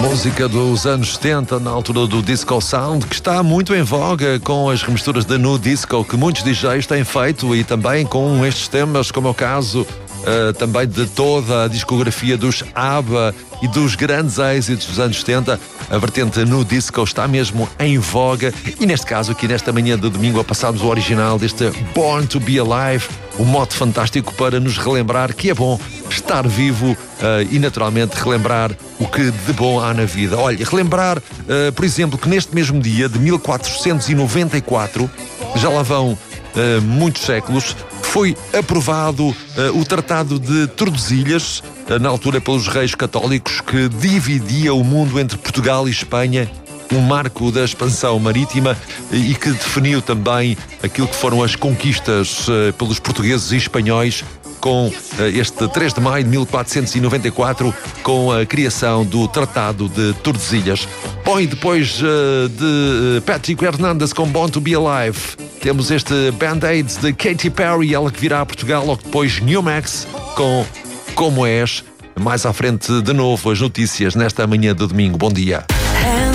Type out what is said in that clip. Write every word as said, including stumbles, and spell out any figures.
Música dos anos setenta, na altura do Disco Sound, que está muito em voga com as remisturas da Nu Disco que muitos D Js têm feito, e também com estes temas, como é o caso uh, também de toda a discografia dos ABBA e dos grandes êxitos dos anos setenta. A vertente Nu Disco está mesmo em voga, e neste caso aqui nesta manhã de domingo a passarmos o original deste Born to Be Alive, um mote fantástico para nos relembrar que é bom estar vivo uh, e naturalmente relembrar o que de bom há na vida. Olha, relembrar, uh, por exemplo, que neste mesmo dia de mil quatrocentos e noventa e quatro, já lá vão uh, muitos séculos, foi aprovado uh, o Tratado de Tordesilhas, uh, na altura pelos reis católicos, que dividia o mundo entre Portugal e Espanha, um marco da expansão marítima e que definiu também aquilo que foram as conquistas uh, pelos portugueses e espanhóis, com uh, este três de maio de mil quatrocentos e noventa e quatro, com a criação do Tratado de Tordesilhas. Bom, e depois uh, de Patrick Hernandez com Born to Be Alive, temos este Band-Aids de Katy Perry, ela que virá a Portugal logo depois, New Max com Como És. Mais à frente, de novo, as notícias nesta manhã de domingo. Bom dia.